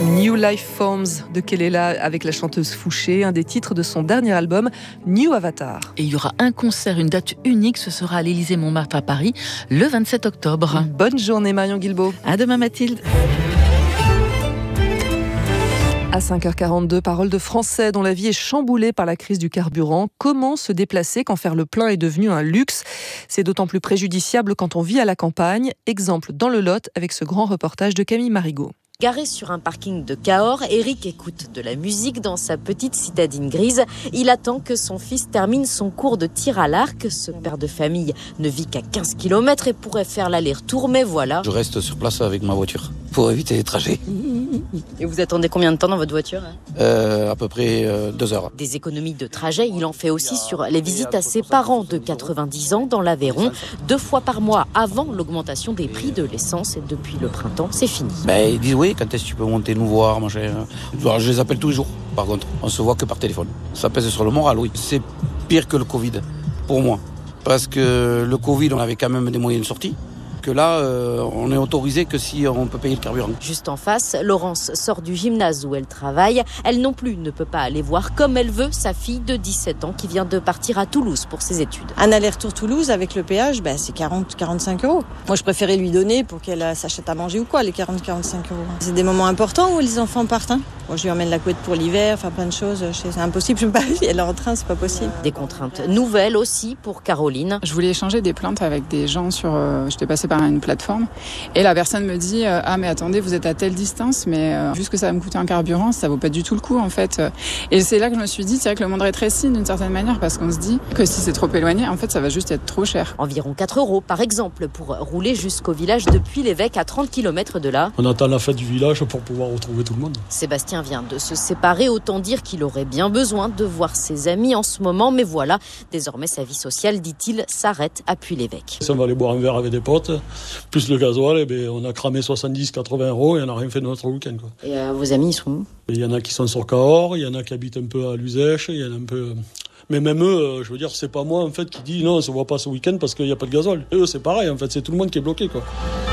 New Life Forms de Kelela avec la chanteuse Fouché, un des titres de son dernier album New Avatar. Et il y aura un concert, une date unique, ce sera à l'Élysée-Montmartre à Paris le 27 octobre. Bonne journée Marion Guilbault. À demain Mathilde. À 5h42, parole de Français dont la vie est chamboulée par la crise du carburant. Comment se déplacer quand faire le plein est devenu un luxe ? C'est d'autant plus préjudiciable quand on vit à la campagne. Exemple dans le Lot avec ce grand reportage de Camille Marigot. Garé sur un parking de Cahors, Eric écoute de la musique dans sa petite citadine grise. Il attend que son fils termine son cours de tir à l'arc. Ce père de famille ne vit qu'à 15 km et pourrait faire l'aller-retour, mais voilà. Je reste sur place avec ma voiture pour éviter les trajets. Et vous attendez combien de temps dans votre voiture ? À peu près 2 heures. Des économies de trajet, il en fait aussi sur les visites à ses parents de 90 ans dans l'Aveyron. 2 fois par mois avant l'augmentation des prix de l'essence. Et depuis le printemps, c'est fini. Ils disent oui, quand est-ce que tu peux monter nous voir, machin. Alors, je les appelle tous les jours, par contre. On se voit que par téléphone. Ça pèse sur le moral, oui. C'est pire que le Covid, pour moi. Parce que le Covid, on avait quand même des moyens de sortie. Que là, on est autorisé que si on peut payer le carburant. Juste en face, Laurence sort du gymnase où elle travaille. Elle non plus ne peut pas aller voir comme elle veut sa fille de 17 ans qui vient de partir à Toulouse pour ses études. Un aller-retour Toulouse avec le péage, c'est 40-45 euros. Moi, je préférais lui donner pour qu'elle s'achète à manger ou quoi, les 40-45 euros. C'est des moments importants où les enfants partent. Moi, je lui emmène la couette pour l'hiver, plein de choses. C'est impossible, je ne peux pas y aller en train, c'est pas possible. Des contraintes nouvelles aussi pour Caroline. Je voulais échanger des plaintes avec des gens sur... J'étais passée par une plateforme et la personne me dit ah mais attendez, vous êtes à telle distance, mais vu ce que ça va me coûter un carburant, ça vaut pas du tout le coup en fait. Et c'est là que je me suis dit c'est vrai que le monde rétrécit d'une certaine manière parce qu'on se dit que si c'est trop éloigné, en fait ça va juste être trop cher. Environ 4 euros par exemple pour rouler jusqu'au village depuis l'Évêque à 30 km de là. On attend la fête du village pour pouvoir retrouver tout le monde. Sébastien vient de se séparer, autant dire qu'il aurait bien besoin de voir ses amis en ce moment, mais voilà, désormais sa vie sociale, dit-il, s'arrête à Puy-l'Évêque. Si on va aller boire un verre avec des potes, plus le gasoil, on a cramé 70-80 euros et on n'a rien fait de notre week-end. Quoi. Et vos amis, ils sont où ? Il y en a qui sont sur Cahors, il y en a qui habitent un peu à Luzèche, il y en a un peu... Mais même eux, je veux dire, c'est pas moi en fait qui dit non, on se voit pas ce week-end parce qu'il n'y a pas de gasoil. Eux, c'est pareil, en fait, c'est tout le monde qui est bloqué, quoi.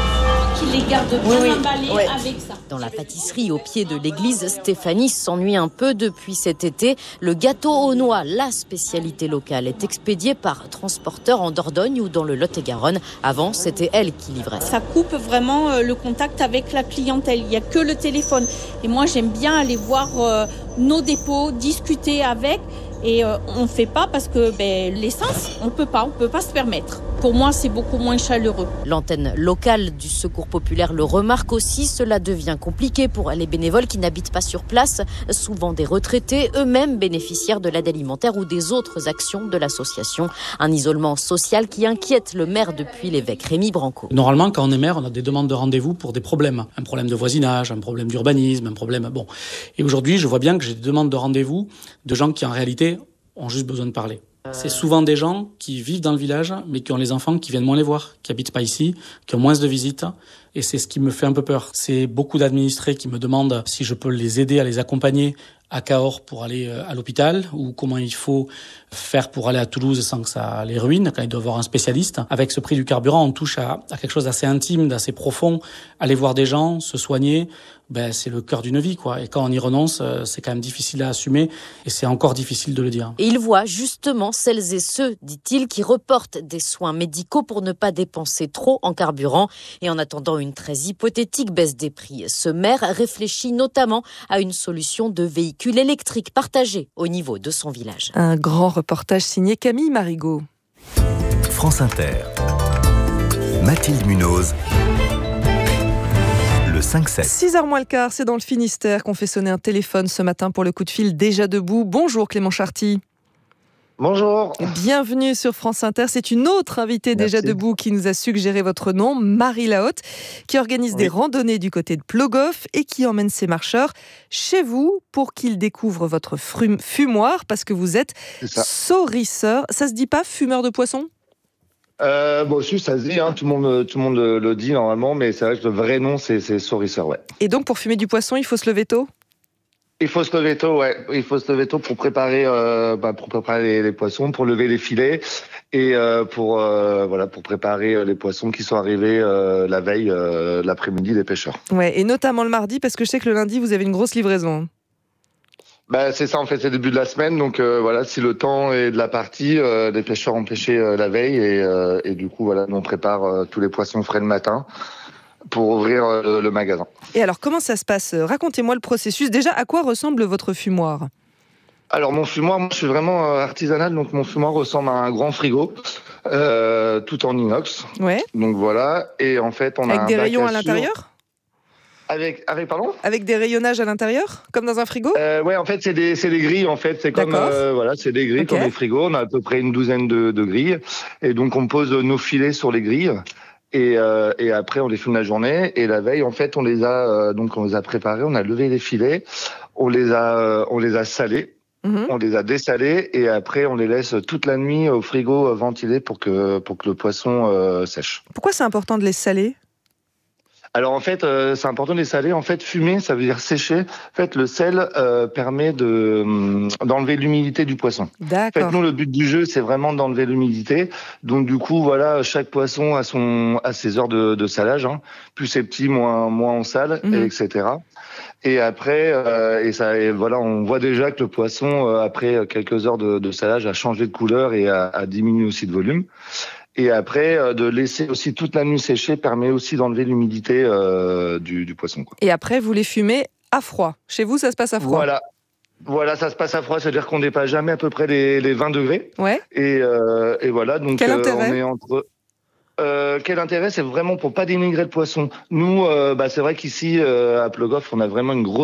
Qui les garde bien emballés avec ça. Dans la pâtisserie au pied de l'église, Stéphanie s'ennuie un peu depuis cet été. Le gâteau aux noix, la spécialité locale, est expédié par transporteur en Dordogne ou dans le Lot-et-Garonne. Avant, c'était elle qui livrait. Ça coupe vraiment le contact avec la clientèle. Il n'y a que le téléphone. Et moi, j'aime bien aller voir nos dépôts, discuter avec. Et on ne fait pas parce que l'essence, on peut pas se permettre. Pour moi, c'est beaucoup moins chaleureux. L'antenne locale du Secours populaire le remarque aussi. Cela devient compliqué pour les bénévoles qui n'habitent pas sur place, souvent des retraités, eux-mêmes bénéficiaires de l'aide alimentaire ou des autres actions de l'association. Un isolement social qui inquiète le maire de Puy-l'Évêque, Rémi Branco. Normalement, quand on est maire, on a des demandes de rendez-vous pour des problèmes. Un problème de voisinage, un problème d'urbanisme, un problème... Bon. Et aujourd'hui, je vois bien que j'ai des demandes de rendez-vous de gens qui, en réalité, ont juste besoin de parler. C'est souvent des gens qui vivent dans le village, mais qui ont les enfants qui viennent moins les voir, qui habitent pas ici, qui ont moins de visites. Et c'est ce qui me fait un peu peur. C'est beaucoup d'administrés qui me demandent si je peux les aider à les accompagner à Cahors pour aller à l'hôpital, ou comment il faut faire pour aller à Toulouse sans que ça les ruine, quand ils doivent avoir un spécialiste. Avec ce prix du carburant, on touche à quelque chose d'assez intime, d'assez profond. Aller voir des gens, se soigner, c'est le cœur d'une vie, quoi. Et quand on y renonce, c'est quand même difficile à assumer, et c'est encore difficile de le dire. Et il voit justement celles et ceux, dit-il, qui reportent des soins médicaux pour ne pas dépenser trop en carburant. Et en attendant une très hypothétique baisse des prix, ce maire réfléchit notamment à une solution de véhicule électrique partagé au niveau de son village. Un grand reportage signé Camille Marigot. France Inter. Mathilde Munoz. Le 5-7. 6h moins le quart, c'est dans le Finistère qu'on fait sonner un téléphone ce matin pour le coup de fil déjà debout. Bonjour Clément Charty. Bonjour. Bienvenue sur France Inter. C'est une autre invitée déjà debout qui nous a suggéré votre nom, Marie Lahaute, qui organise des randonnées du côté de Plogoff et qui emmène ses marcheurs chez vous pour qu'ils découvrent votre fumoir parce que vous êtes saurisseur. Ça se dit pas fumeur de poisson ? Si, ça se dit, tout le monde le dit normalement, mais c'est vrai que le vrai nom, c'est saurisseur, ouais. Et donc, pour fumer du poisson, il faut se lever tôt ? Il faut se lever tôt, ouais. Il faut se lever tôt pour préparer les poissons, pour lever les filets et pour préparer les poissons qui sont arrivés la veille, l'après-midi des pêcheurs. Ouais, et notamment le mardi, parce que je sais que le lundi, vous avez une grosse livraison. C'est ça, en fait, c'est le début de la semaine. Donc si le temps est de la partie, les pêcheurs ont pêché la veille et du coup, nous on prépare tous les poissons frais le matin pour ouvrir le magasin. Et alors, comment ça se passe ? Racontez-moi le processus. Déjà, à quoi ressemble votre fumoir ? Alors, mon fumoir, moi, je suis vraiment artisanal, donc mon fumoir ressemble à un grand frigo, tout en inox. Ouais. Donc voilà, et en fait, on a avec des rayons à l'intérieur ? Avec des rayonnages à l'intérieur, comme dans un frigo ? Ouais, en fait, c'est des grilles, en fait. C'est comme, c'est des grilles comme les frigos. On a à peu près une douzaine de grilles. Et donc, on pose nos filets sur les grilles. Et après, on les fume la journée. Et la veille, en fait, on les a préparés. On a levé les filets. On les a salés. On les a dessalés. Et après, on les laisse toute la nuit au frigo ventilé pour que le poisson sèche. Pourquoi c'est important de les saler ? Alors en fait, c'est important de les saler. En fait, fumer, ça veut dire sécher. En fait, le sel permet d'enlever l'humidité du poisson. D'accord. En fait, nous, le but du jeu, c'est vraiment d'enlever l'humidité. Donc du coup, chaque poisson a ses heures de salage. Hein. Plus c'est petit, moins on sale, etc. Et après, on voit déjà que le poisson, après quelques heures de salage, a changé de couleur et a diminué aussi de volume. Et après, de laisser aussi toute la nuit sécher permet aussi d'enlever l'humidité du poisson. Quoi. Et après, vous les fumez à froid. Chez vous, ça se passe à froid. Voilà, ça se passe à froid, c'est-à-dire qu'on dépasse jamais à peu près les 20 degrés. Ouais. Et voilà, donc quel intérêt ? On est entre... quel intérêt ? C'est vraiment pour pas dénigrer le poisson. Nous, c'est vrai qu'ici, à Plogoff, on a vraiment une grosse